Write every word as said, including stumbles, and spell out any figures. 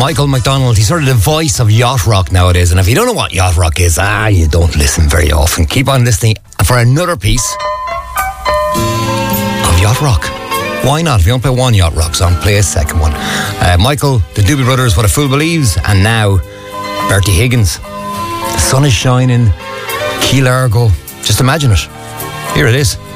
Michael McDonald, he's sort of the voice of yacht rock nowadays. And if you don't know what yacht rock is, ah, you don't listen very often. Keep on listening for another piece of yacht rock. Why not? If you don't play one yacht rock song, play a second one. Uh, Michael, the Doobie Brothers, What a Fool Believes, and now Bertie Higgins. The sun is shining, Key Largo. Just imagine it. Here it is.